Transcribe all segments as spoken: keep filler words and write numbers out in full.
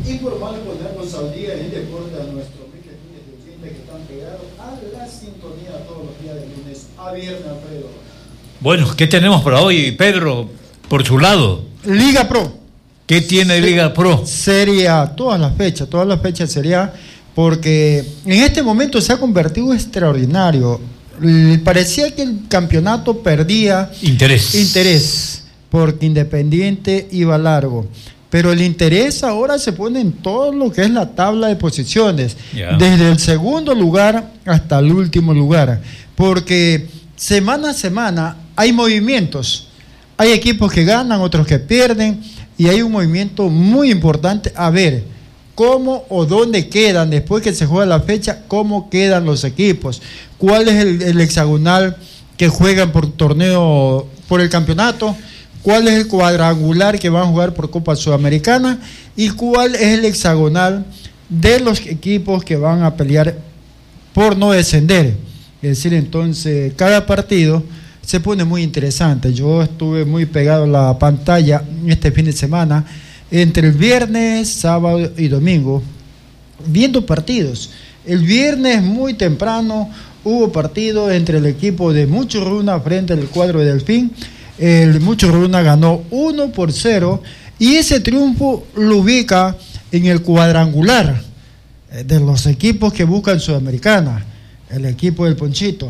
informar y ponernos al día en el deporte a nuestros miles de oyentes que están pegados a la sintonía todos los días de lunes a viernes, Alfredo. Bueno, ¿qué tenemos para hoy, Pedro, por su lado? Liga Pro. ¿Qué tiene Liga Pro? Serie A, todas las fechas, todas las fechas Serie A, porque en este momento se ha convertido extraordinario. Parecía que el campeonato perdía interés. interés, porque Independiente iba largo. Pero el interés ahora se pone en todo lo que es la tabla de posiciones, yeah. desde el segundo lugar hasta el último lugar, porque semana a semana hay movimientos, hay equipos que ganan, otros que pierden, y hay un movimiento muy importante a ver cómo o dónde quedan, después que se juega la fecha, cómo quedan los equipos, cuál es el, el hexagonal que juegan por torneo, por el campeonato, cuál es el cuadrangular que van a jugar por Copa Sudamericana y cuál es el hexagonal de los equipos que van a pelear por no descender. Es decir, entonces cada partido se pone muy interesante. Yo estuve muy pegado a la pantalla este fin de semana, entre el viernes, sábado y domingo, viendo partidos. El viernes muy temprano hubo partido entre el equipo de Mucho Runa frente al cuadro de Delfín. El Mucho Runa ganó uno por cero y ese triunfo lo ubica en el cuadrangular de los equipos que buscan Sudamericana, el equipo del Ponchito.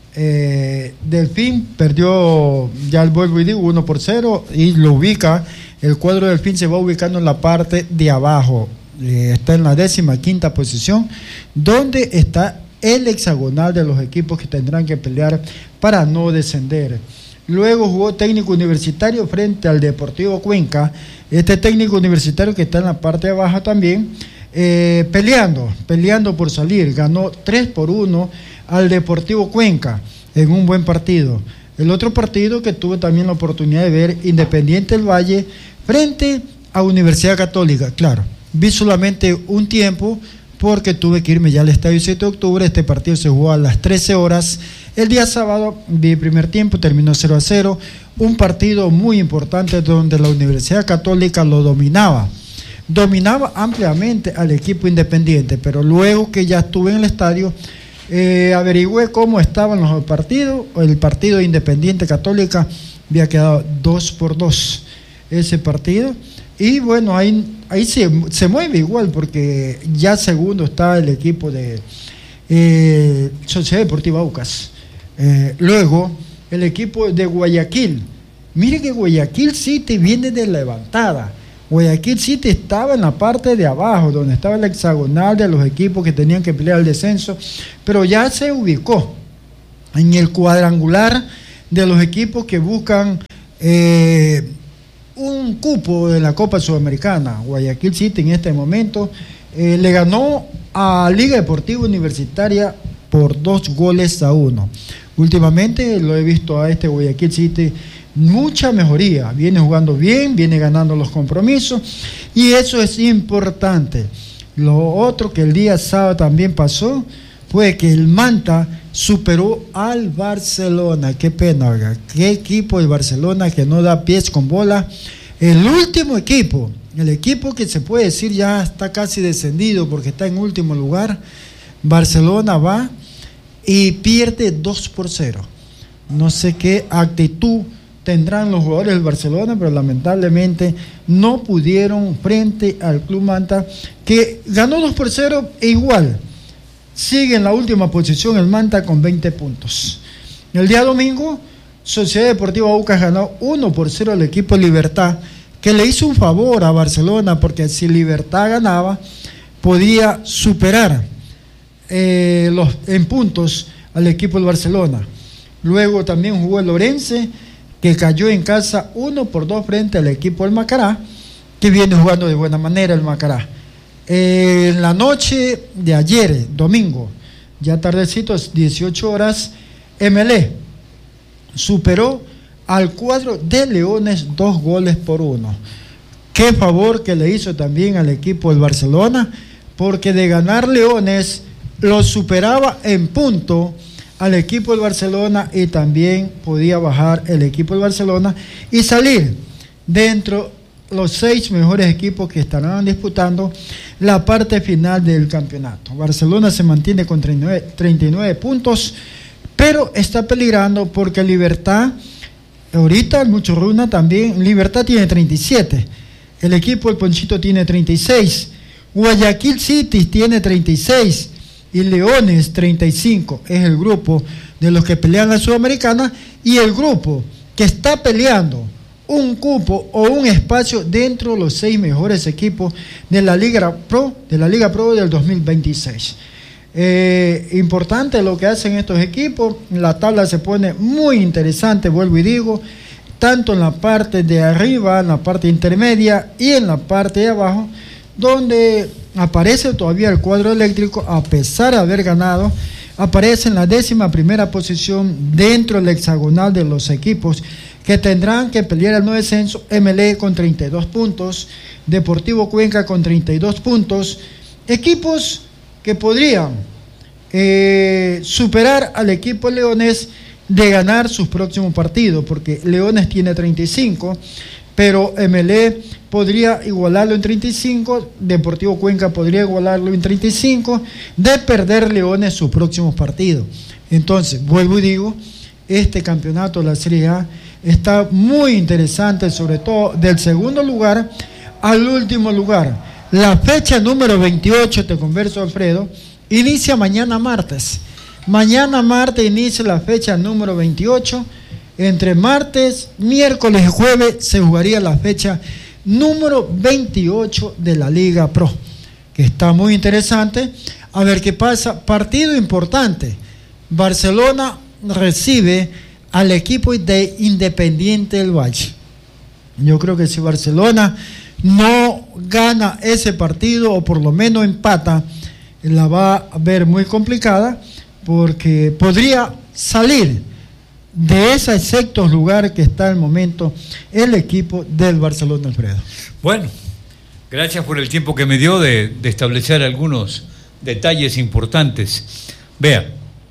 Eh, Delfín perdió, ya el vuelvo y digo, uno por cero y lo ubica, el cuadro de Delfín se va ubicando en la parte de abajo, eh, está en la décima quinta posición, donde está el hexagonal de los equipos que tendrán que pelear para no descender. Luego jugó Técnico Universitario frente al Deportivo Cuenca, este Técnico Universitario que está en la parte de abajo también, eh, peleando, peleando por salir, ganó tres por uno al Deportivo Cuenca en un buen partido. El otro partido que tuve también la oportunidad de ver, Independiente del Valle frente a Universidad Católica, claro, vi solamente un tiempo porque tuve que irme ya al Estadio siete de octubre, este partido se jugó a las trece horas, el día sábado vi el primer tiempo, terminó cero a cero, un partido muy importante donde la Universidad Católica lo dominaba, dominaba ampliamente al equipo Independiente, pero luego que ya estuve en el estadio, eh, averigüé cómo estaban los partidos, el partido Independiente Católica había quedado dos por dos ese partido, y bueno, ahí, ahí se, se mueve igual, porque ya segundo está el equipo de eh, Sociedad Deportiva Aucas. Eh, luego, el equipo de Guayaquil. Mire que Guayaquil City viene de levantada. Guayaquil City estaba en la parte de abajo, donde estaba el hexagonal de los equipos que tenían que pelear el descenso, pero ya se ubicó en el cuadrangular de los equipos que buscan eh, un cupo de la Copa Sudamericana. Guayaquil City en este momento eh, le ganó a Liga Deportiva Universitaria por dos goles a uno. Últimamente lo he visto a este Guayaquil City mucha mejoría, viene jugando bien, viene ganando los compromisos y eso es importante. Lo otro que el día sábado también pasó fue que el Manta superó al Barcelona. Qué pena, oiga, qué equipo el Barcelona que no da pies con bola. El último equipo, el equipo que se puede decir ya está casi descendido porque está en último lugar, Barcelona va y pierde dos por cero. No sé qué actitud tendrán los jugadores del Barcelona, pero lamentablemente no pudieron frente al Club Manta, que ganó dos por cero e igual sigue en la última posición el Manta con veinte puntos. El día domingo, Sociedad Deportiva Aucas ganó uno por cero al equipo Libertad, que le hizo un favor a Barcelona, porque si Libertad ganaba, podía superar eh, los, en puntos al equipo del Barcelona. Luego también jugó el Orense, que cayó en casa uno por dos frente al equipo del Macará, que viene jugando de buena manera el Macará. Eh, en la noche de ayer, domingo, ya tardecitos, dieciocho horas, M L E superó al cuadro de Leones dos goles por uno. Qué favor que le hizo también al equipo del Barcelona, porque de ganar Leones lo superaba en punto al equipo del Barcelona y también podía bajar el equipo del Barcelona y salir dentro los seis mejores equipos que estarán disputando la parte final del campeonato. Barcelona se mantiene con treinta y nueve puntos, pero está peligrando porque Libertad, ahorita el Muchurruna también, Libertad tiene treinta y siete, el equipo El Ponchito tiene treinta y seis, Guayaquil City tiene treinta y seis y Leones treinta y cinco. Es el grupo de los que pelean la Sudamericana y el grupo que está peleando un cupo o un espacio dentro de los seis mejores equipos de la Liga Pro, de la Liga Pro del dos mil veintiséis. Eh, importante lo que hacen estos equipos, la tabla se pone muy interesante, vuelvo y digo, tanto en la parte de arriba, en la parte intermedia y en la parte de abajo, donde aparece todavía el cuadro eléctrico, a pesar de haber ganado, aparece en la décima primera posición dentro del hexagonal de los equipos que tendrán que pelear el no descenso. M L E con treinta y dos puntos, Deportivo Cuenca con treinta y dos puntos, equipos que podrían eh, superar al equipo leonés de ganar sus próximos partidos, porque Leones tiene treinta y cinco, pero M L E podría igualarlo en treinta y cinco, Deportivo Cuenca podría igualarlo en treinta y cinco, de perder Leones sus próximos partidos. Entonces, vuelvo y digo, este campeonato de la Serie A está muy interesante, sobre todo del segundo lugar al último lugar. La fecha número veintiocho, te converso Alfredo, inicia mañana martes. Mañana martes inicia la fecha número veintiocho. Entre martes, miércoles y jueves se jugaría la fecha número veintiocho de la Liga Pro, que está muy interesante. A ver qué pasa. Partido importante. Barcelona recibe al equipo de Independiente del Valle. Yo creo que si Barcelona no gana ese partido, o por lo menos empata, la va a ver muy complicada, porque podría salir de ese sexto lugar que está en el momento el equipo del Barcelona, Alfredo. Bueno, gracias por el tiempo que me dio de, de establecer algunos detalles importantes. Vea,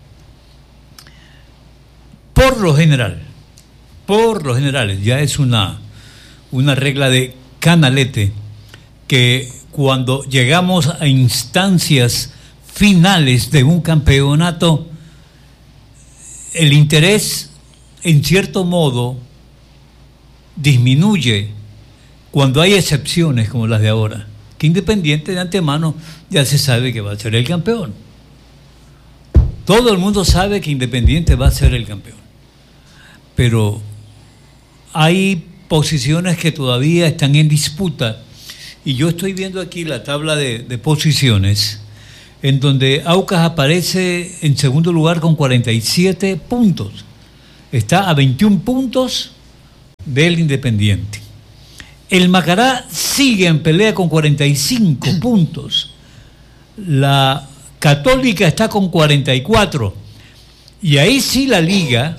por lo general, por lo general, ya es una, una regla de canalete, que cuando llegamos a instancias finales de un campeonato, el interés, en cierto modo, disminuye cuando hay excepciones como las de ahora, que Independiente de antemano ya se sabe que va a ser el campeón. Todo el mundo sabe que Independiente va a ser el campeón, pero hay posiciones que todavía están en disputa, y yo estoy viendo aquí la tabla de, de posiciones, en donde Aucas aparece en segundo lugar con cuarenta y siete puntos, está a veintiún puntos del Independiente. El Macará sigue en pelea con cuarenta y cinco puntos, la Católica está con cuarenta y cuatro, y ahí sí la Liga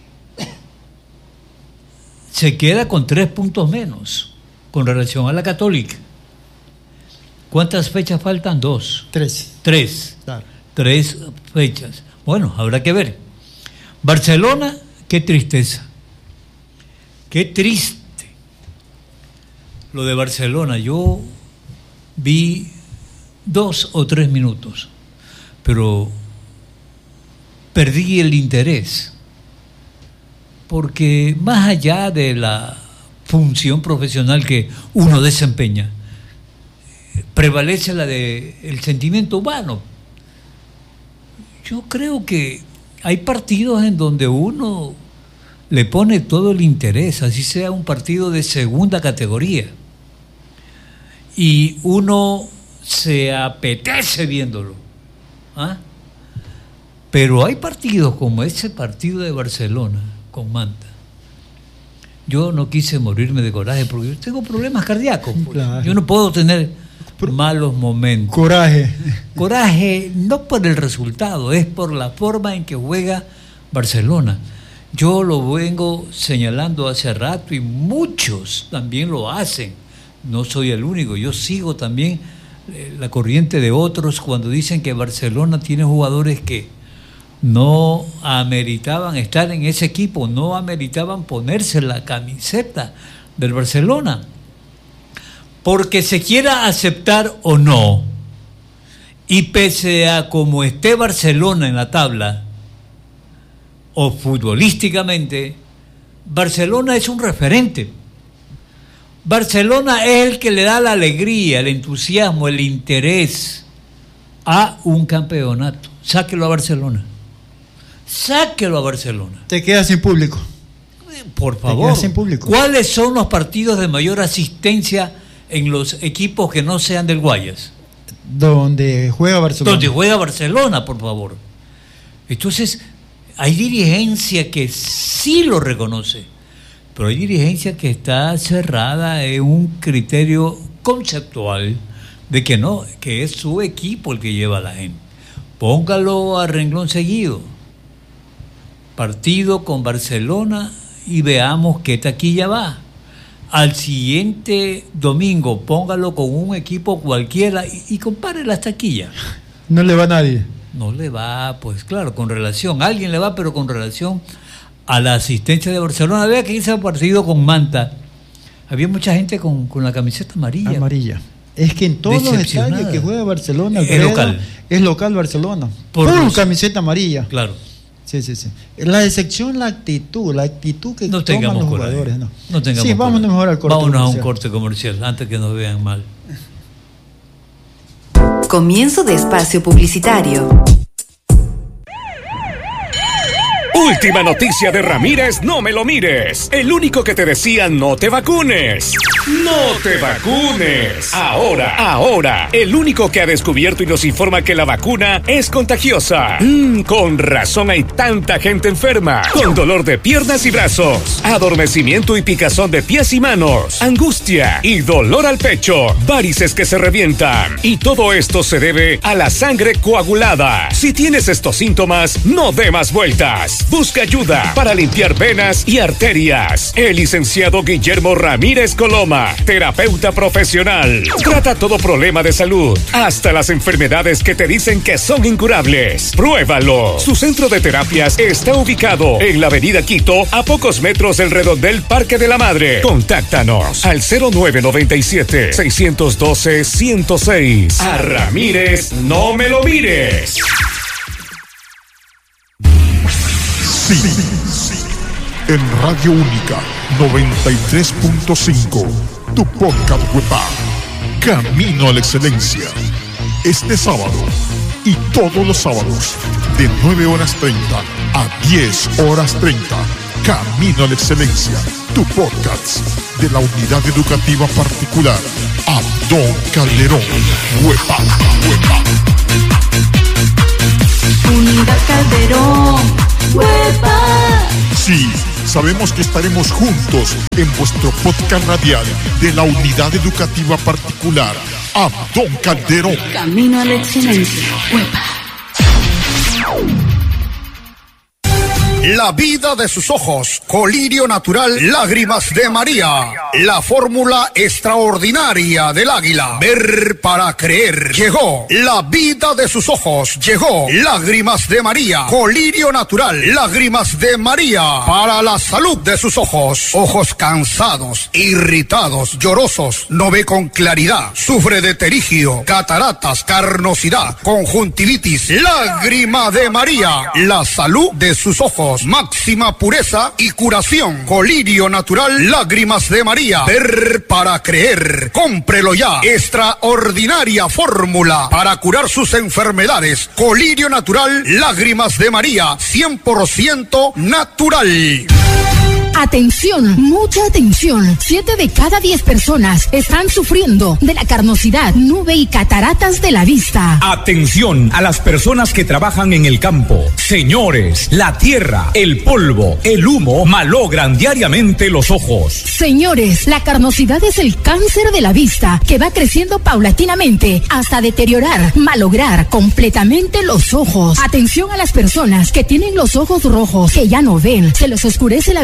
se queda con tres puntos menos con relación a la Católica. ¿Cuántas fechas faltan? Dos. Tres. Tres. Claro. Tres fechas. Bueno, habrá que ver. Barcelona, qué tristeza. Qué triste lo de Barcelona. Yo vi dos o tres minutos, pero perdí el interés, porque más allá de la función profesional que uno desempeña, prevalece la de el sentimiento humano. Yo creo que hay partidos en donde uno le pone todo el interés, así sea un partido de segunda categoría, y uno se apetece viéndolo, ¿ah? Pero hay partidos como ese partido de Barcelona con Manta. Yo no quise morirme de coraje porque yo tengo problemas cardíacos, pues. Claro. Yo no puedo tener malos momentos. Coraje. Coraje no por el resultado, es por la forma en que juega Barcelona. Yo lo vengo señalando hace rato y muchos también lo hacen. No soy el único, yo sigo también la corriente de otros cuando dicen que Barcelona tiene jugadores que no ameritaban estar en ese equipo, no ameritaban ponerse la camiseta del Barcelona. porque se quiera aceptar o no, y pese a cómo esté Barcelona en la tabla, o futbolísticamente, Barcelona es un referente. Barcelona es el que le da la alegría, el entusiasmo, el interés a un campeonato. Sáquelo a Barcelona. Sáquelo a Barcelona. Te quedas sin público. Por favor. Sin público. ¿Cuáles son los partidos de mayor asistencia en los equipos que no sean del Guayas? Donde juega Barcelona. Donde juega Barcelona, por favor. Entonces, hay dirigencia que sí lo reconoce, pero hay dirigencia que está cerrada en un criterio conceptual de que no, que es su equipo el que lleva a la gente. Póngalo a renglón seguido. Partido con Barcelona y veamos qué taquilla va. Al siguiente domingo póngalo con un equipo cualquiera y, y compare las taquillas. No le va a nadie. No le va, pues claro, con relación, a alguien le va, pero con relación a la asistencia de Barcelona. Vea que en ese partido con Manta había mucha gente con, con la camiseta amarilla. Amarilla. Es que en todos los estadios que juega Barcelona, es local. Es local Barcelona. Por Por los... camiseta amarilla. Claro. Sí, sí, sí. La decepción, la actitud, la actitud que no toman los jugadores. No, no tengamos Sí, vámonos mejor al corte Vámonos comercial. a un corte comercial, antes que nos vean mal. Comienzo de espacio publicitario. Última noticia de Ramírez, no me lo mires. El único que te decía no te vacunes. ¡No te vacunes! Ahora, ahora, el único que ha descubierto y nos informa que la vacuna es contagiosa. Mm, con razón hay tanta gente enferma. Con dolor de piernas y brazos, adormecimiento y picazón de pies y manos, angustia y dolor al pecho, varices que se revientan. Y todo esto se debe a la sangre coagulada. Si tienes estos síntomas, no dé más vueltas. Busca ayuda para limpiar venas y arterias. El licenciado Guillermo Ramírez Coloma, terapeuta profesional, trata todo problema de salud, hasta las enfermedades que te dicen que son incurables. Pruébalo. Su centro de terapias está ubicado en la avenida Quito, a pocos metros del redondel Parque de la Madre. Contáctanos al cero nueve nueve siete, seis uno dos, uno cero seis. A Ramírez, no me lo mires. Sí, sí. En Radio Única noventa y tres punto cinco, tu podcast web, Camino a la Excelencia. Este sábado y todos los sábados de nueve horas treinta a diez horas treinta, Camino a la Excelencia, tu podcast de la Unidad Educativa Particular Abdón Calderón. Huepa, huepa. Unidad Calderón, huepa. Sí, sabemos que estaremos juntos en vuestro podcast radial de la Unidad Educativa Particular Abdón Calderón. Camino a la Excelencia, huepa. La vida de sus ojos, colirio natural, lágrimas de María. La fórmula extraordinaria del águila, ver para creer. Llegó la vida de sus ojos, llegó lágrimas de María, colirio natural, lágrimas de María, para la salud de sus ojos. Ojos cansados, irritados, llorosos, no ve con claridad, sufre de terigio, cataratas, carnosidad, conjuntivitis. Lágrima de María, la salud de sus ojos. Máxima pureza y curación. Colirio natural, lágrimas de María. Ver para creer. Cómprelo ya. Extraordinaria fórmula para curar sus enfermedades. Colirio natural, lágrimas de María. cien por ciento natural. Atención, mucha atención. Siete de cada diez personas están sufriendo de la carnosidad, nube y cataratas de la vista. Atención a las personas que trabajan en el campo. Señores, la tierra, el polvo, el humo malogran diariamente los ojos. Señores, la carnosidad es el cáncer de la vista que va creciendo paulatinamente hasta deteriorar, malograr completamente los ojos. Atención a las personas que tienen los ojos rojos, que ya no ven, se les oscurece la vista,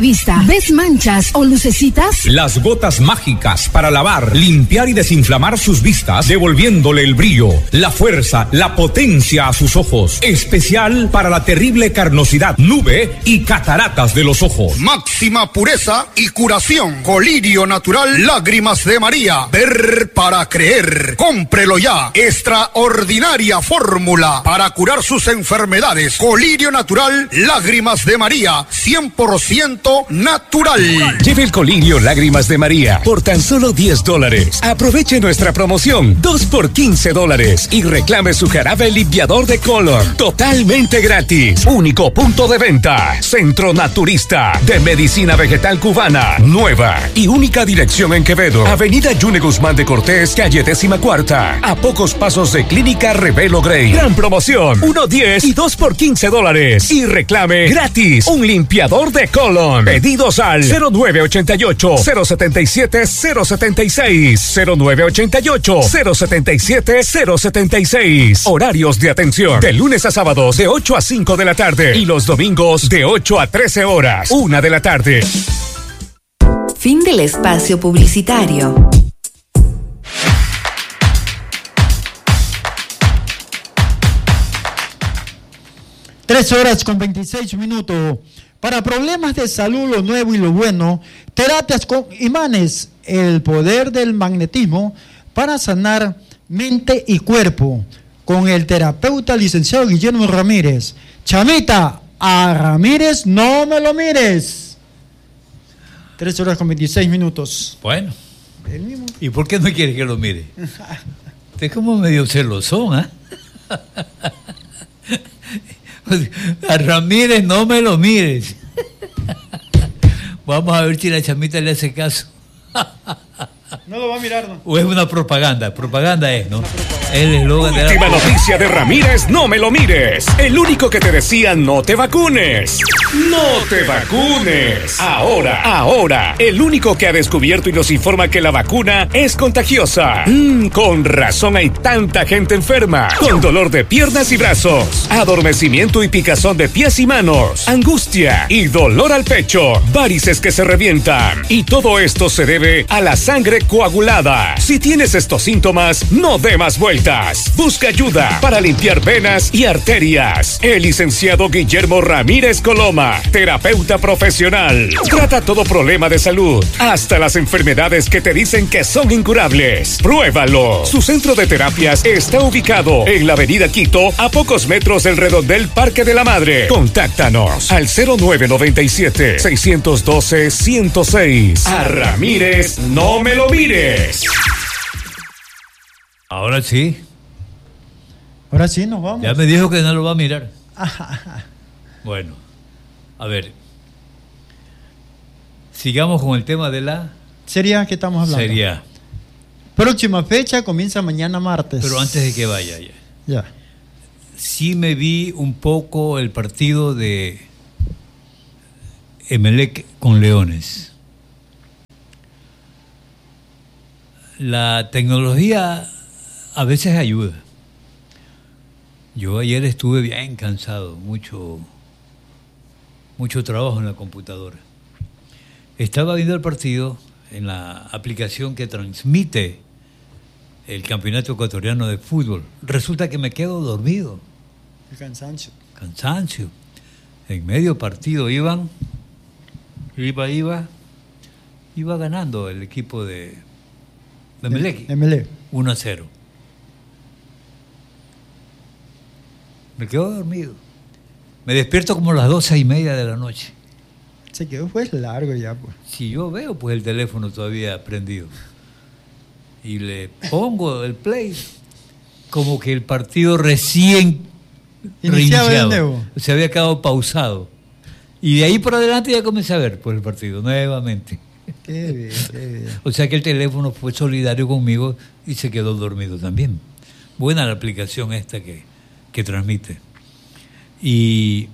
¿Ves manchas o lucecitas? Las gotas mágicas para lavar, limpiar y desinflamar sus vistas, devolviéndole el brillo, la fuerza, la potencia a sus ojos. Especial para la terrible carnosidad, nube y cataratas de los ojos. Máxima pureza y curación. Colirio natural, lágrimas de María. Ver para creer. Cómprelo ya. Extraordinaria fórmula para curar sus enfermedades. Colirio natural, lágrimas de María. cien por ciento natural. Lleve el Colirio Lágrimas de María por tan solo diez dólares. Aproveche nuestra promoción dos por quince dólares y reclame su jarabe limpiador de colon totalmente gratis. Único punto de venta. Centro Naturista de Medicina Vegetal Cubana. Nueva y única dirección en Quevedo. Avenida Yune Guzmán de Cortés, calle décima cuarta. A pocos pasos de Clínica Revelo Grey. Gran promoción. uno diez y dos por quince dólares. Y reclame gratis un limpiador de colon. Pedidos al cero nueve ochenta y ocho, cero setenta y siete, cero setenta y seis. cero nueve ochenta y ocho, cero setenta y siete, cero setenta y seis. Horarios de atención. De lunes a sábados de ocho a cinco de la tarde. Y los domingos de ocho a trece horas. una de la tarde. Fin del espacio publicitario. Tres horas con veintiséis minutos. Para problemas de salud, lo nuevo y lo bueno, terapias con imanes, el poder del magnetismo para sanar mente y cuerpo, con el terapeuta licenciado Guillermo Ramírez. Chamita, a Ramírez no me lo mires. Tres horas con veintiséis minutos. Bueno. El mismo. ¿Y por qué no quiere que lo mire? Usted es como medio celosón, ¿ah? ¿eh? A Ramírez no me lo mires. Vamos a ver si la chamita le hace caso. No lo va a mirar, ¿no? O es una propaganda. Propaganda es, ¿no? El eslogan de la... Última noticia de Ramírez, no me lo mires. El único que te decía no te vacunes. No te vacunes. Ahora, ahora, el único que ha descubierto y nos informa que la vacuna es contagiosa. Mm, con razón hay tanta gente enferma. Con dolor de piernas y brazos, adormecimiento y picazón de pies y manos, angustia y dolor al pecho, varices que se revientan. Y todo esto se debe a la sangre coagulada. Si tienes estos síntomas, no dé más vueltas. Busca ayuda para limpiar venas y arterias. El licenciado Guillermo Ramírez Coloma, terapeuta profesional, trata todo problema de salud, hasta las enfermedades que te dicen que son incurables. Pruébalo. Su centro de terapias está ubicado en la avenida Quito, a pocos metros del redondel Parque de la Madre. Contáctanos al cero nueve noventa y siete, seiscientos doce, ciento seis. A Ramírez no me lo mires. Ahora sí. Ahora sí nos vamos. Ya me dijo que no lo va a mirar. Bueno, a ver. Sigamos con el tema de la... Serie A que estamos hablando. Serie A. Próxima fecha comienza mañana martes. Pero antes de que vaya ya. Ya. Sí me vi un poco el partido de Emelec con Leones. La tecnología a veces ayuda. Yo ayer estuve bien cansado, mucho, mucho trabajo en la computadora. Estaba viendo el partido en la aplicación que transmite el Campeonato Ecuatoriano de Fútbol. Resulta que me quedo dormido. El cansancio. Cansancio. En medio partido iban, iba, iba, iba ganando el equipo de, de Emelec. Emelec. uno a cero. Me quedo dormido. Me despierto como a las doce y media de la noche. Se quedó pues largo ya, pues. Si yo veo pues el teléfono todavía prendido y le pongo el play, como que el partido recién iniciado de reiniciado, nuevo. se había quedado pausado. Y de ahí por adelante ya comencé a ver por el partido nuevamente. Qué bien, qué bien. O sea que el teléfono fue solidario conmigo y se quedó dormido también. Buena la aplicación esta que, que transmite. Y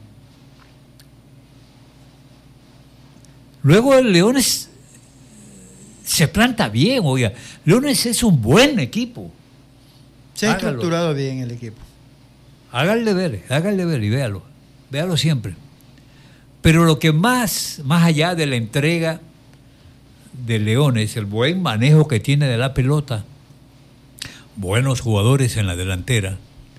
luego el Leones se planta bien, oiga. Leones es un buen equipo. Se ha Hágalo. estructurado bien el equipo. Háganle ver, háganle ver y véalo. Véalo siempre. Pero lo que más, más allá de la entrega de Leones, el buen manejo que tiene de la pelota, buenos jugadores en la delantera,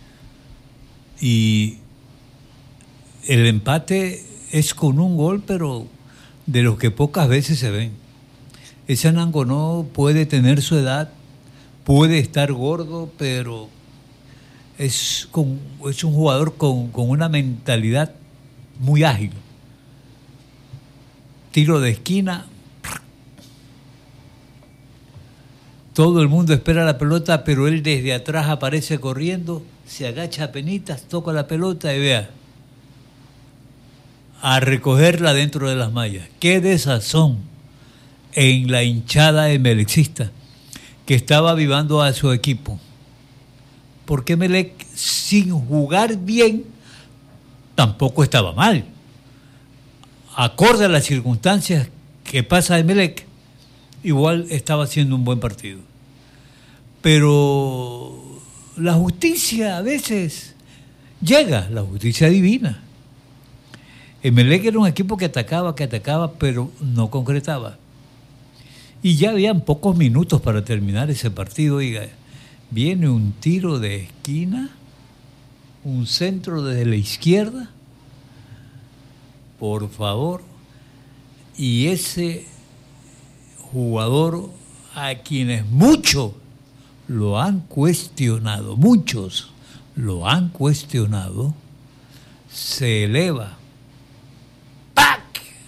y el empate es con un gol, pero de los que pocas veces se ven. Ese Anangonó puede tener su edad, puede estar gordo, pero es, con, es un jugador con, con una mentalidad muy ágil. Tiro de esquina, todo el mundo espera la pelota, pero él desde atrás aparece corriendo, se agacha a penitas, toca la pelota y vea, a recogerla dentro de las mallas. ¡Qué desazón en la hinchada emelecista que estaba avivando a su equipo! Porque Emelec, sin jugar bien, tampoco estaba mal. Acorde a las circunstancias que pasa Emelec, igual estaba haciendo un buen partido. Pero la justicia a veces llega, la justicia divina. Emelec era un equipo que atacaba, que atacaba, pero no concretaba. Y ya habían pocos minutos para terminar ese partido. Oiga, viene un tiro de esquina, un centro desde la izquierda, por favor, y ese jugador a quienes muchos lo han cuestionado, muchos lo han cuestionado, se eleva, ¡pac!,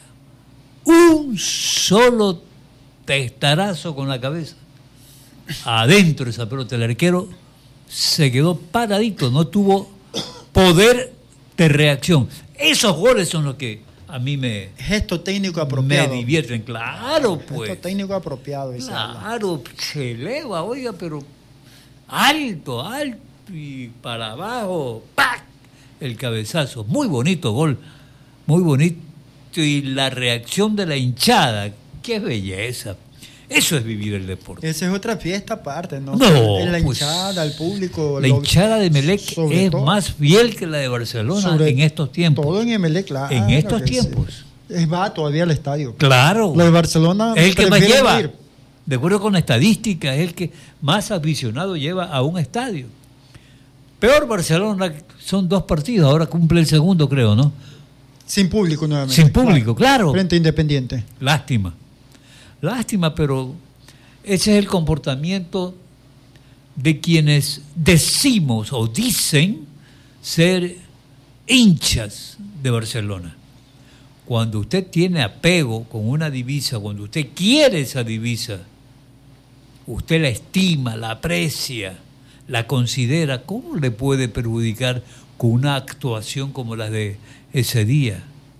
un solo testarazo con la cabeza, adentro esa pelota. El arquero se quedó paradito, no tuvo poder de reacción. Esos goles son los que a mí me... Gesto técnico apropiado. Me divierten, claro, pues. Gesto técnico apropiado. Claro, se eleva, oiga, pero alto, alto y para abajo, ¡pac!, el cabezazo. Muy bonito gol, muy bonito. Y la reacción de la hinchada, qué belleza. Eso es vivir el deporte. Esa es otra fiesta aparte, ¿no? No, en la pues, hinchada, el público. La lo, hinchada de Emelec es todo, más fiel que la de Barcelona en estos tiempos. Todo en Emelec, claro. En estos tiempos. Sí. Es va todavía al estadio. Claro. La de Barcelona es el que más lleva. Ir. De acuerdo con la estadística, es el que más aficionado lleva a un estadio. Peor Barcelona, son dos partidos, ahora cumple el segundo, creo, ¿no? Sin público nuevamente. Sin público, claro. claro. Frente a Independiente. Lástima. Lástima, pero ese es el comportamiento de quienes decimos o dicen ser hinchas de Barcelona. Cuando usted tiene apego con una divisa, cuando usted quiere esa divisa, usted la estima, la aprecia, la considera, ¿cómo le puede perjudicar con una actuación como la de ese día,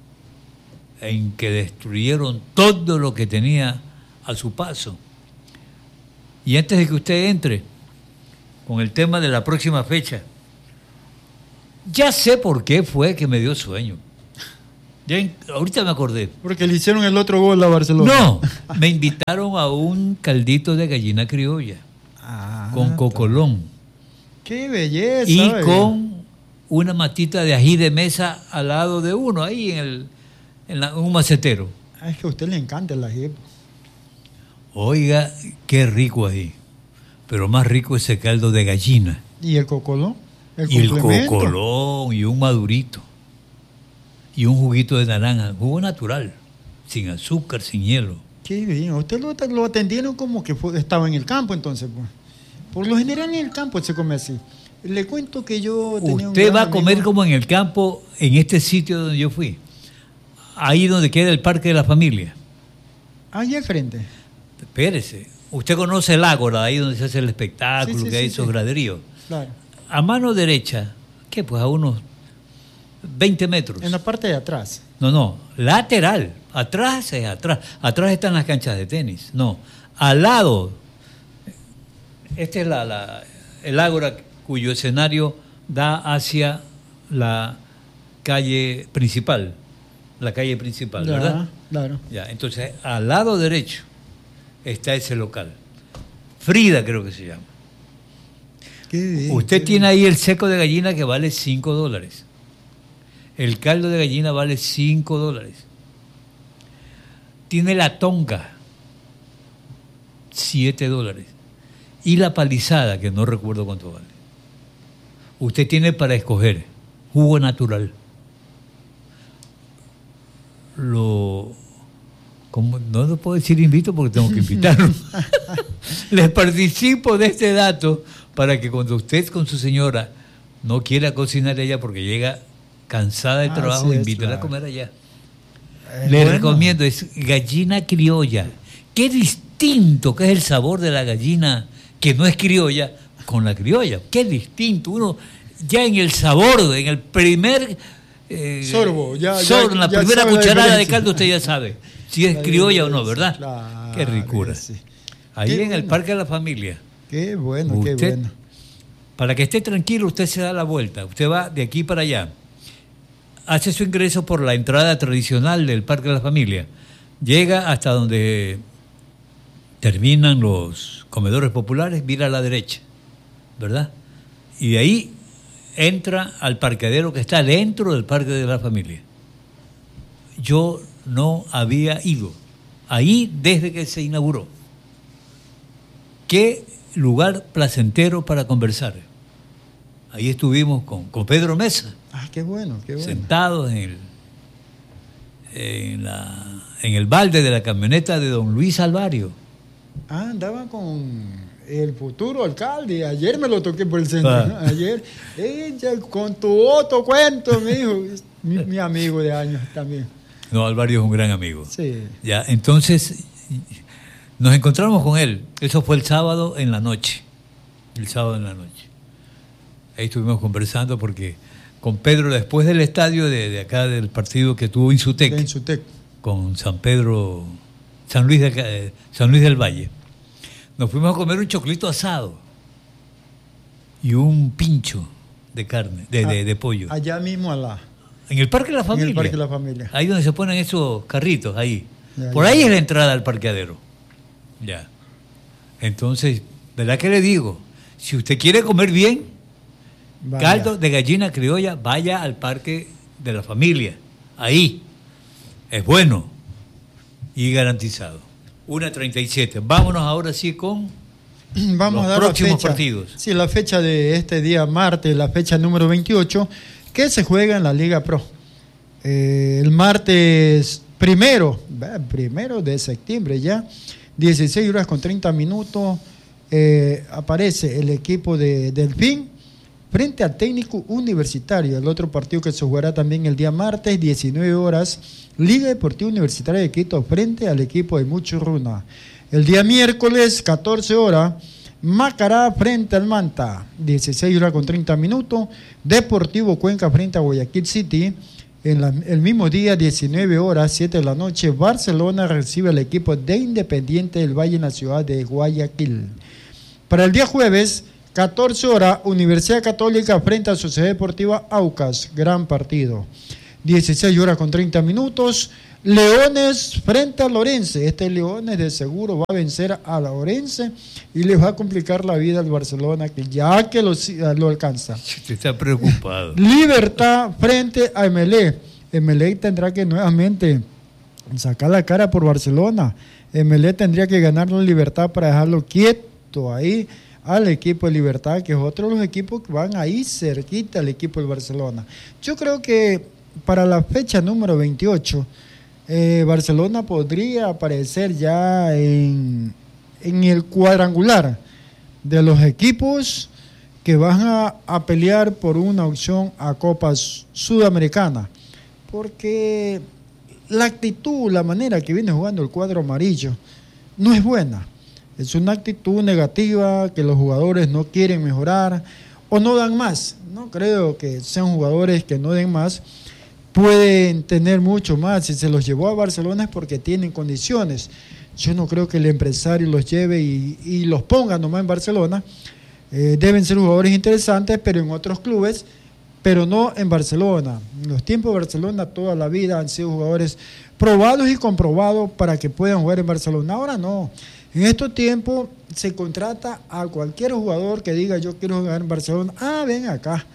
en que destruyeron todo lo que tenía a su paso? Y antes de que usted entre con el tema de la próxima fecha, ya sé por qué fue que me dio sueño. Ya, ahorita me acordé. Porque le hicieron el otro gol a Barcelona. No, me invitaron a un caldito de gallina criolla, ah, con cocolón. ¡Qué belleza! Y oye. con una matita de ají de mesa al lado de uno, ahí en, el, en, la, en un macetero. Ah, es que a usted le encanta el ají. Oiga, qué rico ahí. Pero más rico ese caldo de gallina. ¿Y el cocolón? ¿El y el cocolón, y un madurito. Y un juguito de naranja, jugo natural, sin azúcar, sin hielo. Qué bien, usted lo, lo atendieron como que fue, estaba en el campo entonces. Pues. Por lo general en el campo se come así. Le cuento que yo tenía Usted un va a comer amigo. como en el campo, en este sitio donde yo fui. Ahí donde queda el Parque de la Familia. Ahí al frente. Espérese. Usted conoce el Ágora, ahí donde se hace el espectáculo, sí, sí, que hay sí, esos sí. graderíos. Claro. A mano derecha, ¿qué? Pues a unos veinte metros. En la parte de atrás. No, no, lateral. Atrás es atrás. Atrás están las canchas de tenis. No, al lado. Este es la, la, el Ágora cuyo escenario da hacia la calle principal. La calle principal, ya, ¿verdad? Claro. Ya, entonces, al lado derecho está ese local. Frida creo que se llama. Qué bien, Usted qué tiene bien. ahí el seco de gallina que vale cinco dólares. El caldo de gallina vale cinco dólares. Tiene la tonga, siete dólares. Y la palizada, que no recuerdo cuánto vale. Usted tiene para escoger jugo natural. Lo, como, no lo puedo decir invito porque tengo que invitarlo. Les participo de este dato para que cuando usted con su señora no quiera cocinar ella porque llega cansada de trabajo, ah, sí, invítela claro. a comer allá. Es Le bueno. recomiendo, es gallina criolla. Qué distinto que es el sabor de la gallina que no es criolla con la criolla. Qué distinto. Uno ya en el sabor, en el primer eh, sorbo, ya, sorbo, ya, en la ya primera sabe la cucharada de diferencia. caldo usted ya sabe si es La criolla o no, diferencia, ¿verdad? claro, Qué ricura. sí. Ahí Qué en el bueno. Parque de la Familia. Qué bueno, Usted, qué bueno. para que esté tranquilo, usted se da la vuelta. Usted va de aquí para allá. Hace su ingreso por la entrada tradicional del Parque de la Familia. Llega hasta donde terminan los comedores populares, mira a la derecha, ¿verdad? Y de ahí entra al parqueadero que está dentro del Parque de la Familia. Yo no había ido ahí desde que se inauguró. Qué lugar placentero para conversar. Ahí estuvimos con, con Pedro Mesa, Ah, qué bueno, qué bueno. sentados en el, en, la, en el balde de la camioneta de don Luis Alvario. Ah, andaba con el futuro alcalde. Ayer me lo toqué por el centro. Ah. ¿no? Ayer, ella, con tu otro cuento, mi hijo. Mi, mi amigo de años también. No, Alvario es un gran amigo. Sí. Ya, entonces nos encontramos con él. Eso fue el sábado en la noche. El sábado en la noche. Ahí estuvimos conversando porque con Pedro, después del estadio de, de acá del partido que tuvo Insutec, En Insutec. con San Pedro, San Luis, de acá, eh, San Luis del Valle, nos fuimos a comer un choclito asado y un pincho de carne, de, de, de pollo. Allá mismo a la, En el Parque de la Familia. en el Parque de la Familia. Ahí donde se ponen esos carritos, ahí. Ya, Por ya. ahí es la entrada al parqueadero. Ya. Entonces, ¿verdad que le digo? Si usted quiere comer bien, Vaya. caldo de gallina criolla, vaya al Parque de la Familia. Ahí. Es bueno y garantizado. una treinta y siete. Vámonos ahora sí con Vamos los a dar la próximos fecha. partidos. Sí, la fecha de este día martes, la fecha número veintiocho, que se juega en la Liga Pro. Eh, el martes primero, ¿verdad? primero de septiembre ya, dieciséis horas con treinta minutos, eh, aparece el equipo de Delfín frente al Técnico Universitario. El otro partido que se jugará también el día martes, diecinueve horas, Liga Deportiva Universitaria de Quito frente al equipo de Muchurruna. El día miércoles, catorce horas, Macará frente al Manta, dieciséis horas con treinta minutos, Deportivo Cuenca frente a Guayaquil City. En la, el mismo día, diecinueve horas, siete de la noche, Barcelona recibe al equipo de Independiente del Valle en la ciudad de Guayaquil. Para el día jueves, catorce horas, Universidad Católica frente a Sociedad Deportiva Aucas, gran partido. dieciséis horas con treinta minutos, Leones frente a Lorense. Este Leones de seguro va a vencer a Lorense y le va a complicar la vida al Barcelona, que ya que lo, lo alcanza. Usted está preocupado. Libertad frente a Emelec. Emelec tendrá que nuevamente sacar la cara por Barcelona. Emelec tendría que ganar la Libertad para dejarlo quieto ahí al equipo de Libertad, que es otro de los equipos que van ahí cerquita al equipo del Barcelona. Yo creo que para la fecha número veintiocho, eh, Barcelona podría aparecer ya en, en el cuadrangular de los equipos que van a, a pelear por una opción a Copa Sudamericana, porque la actitud, la manera que viene jugando el cuadro amarillo no es buena. Es una actitud negativa, que los jugadores no quieren mejorar o no dan más. No creo que sean jugadores que no den más. Pueden tener mucho más. Si se los llevó a Barcelona es porque tienen condiciones. Yo no creo que el empresario los lleve y, y los ponga nomás en Barcelona. Eh, deben ser jugadores interesantes, pero en otros clubes, pero no en Barcelona. En los tiempos de Barcelona toda la vida han sido jugadores probados y comprobados para que puedan jugar en Barcelona. Ahora no. En estos tiempos se contrata a cualquier jugador que diga yo quiero jugar en Barcelona. Ah, ven acá.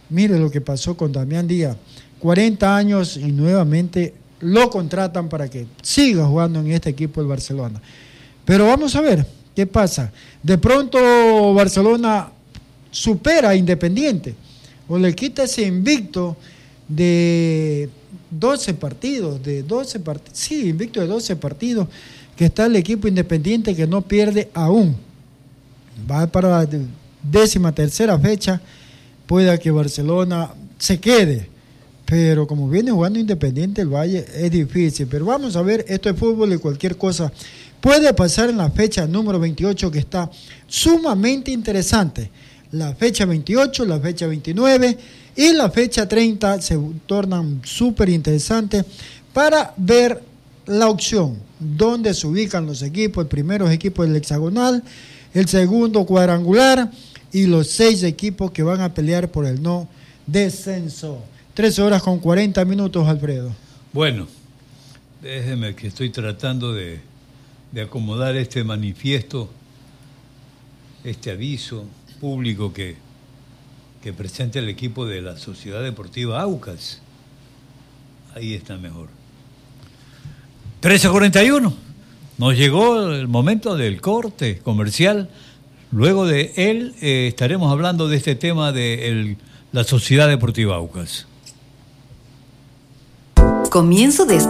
Mire lo que pasó con Damián Díaz. cuarenta años y nuevamente lo contratan para que siga jugando en este equipo del Barcelona. Pero vamos a ver qué pasa. De pronto Barcelona supera a Independiente o le quita ese invicto de doce partidos, de doce partidos, sí, invicto de doce partidos que está el equipo Independiente que no pierde aún. Va para la décima tercera fecha, pueda que Barcelona se quede, pero como viene jugando Independiente el Valle es difícil. Pero vamos a ver, esto es fútbol y cualquier cosa puede pasar en la fecha número veintiocho, que está sumamente interesante. La fecha veintiocho, la fecha veintinueve y la fecha treinta se tornan súper interesantes para ver la opción, dónde se ubican los equipos, el primero equipo del hexagonal, el segundo cuadrangular y los seis equipos que van a pelear por el no descenso. Tres horas con cuarenta minutos, Alfredo. Bueno, déjeme que estoy tratando de, de acomodar este manifiesto, este aviso público que, que presenta el equipo de la Sociedad Deportiva Aucas. Ahí está mejor. trece cuarenta y uno. Nos llegó el momento del corte comercial. Luego de él eh, estaremos hablando de este tema de el, la Sociedad Deportiva Aucas. Comienzo de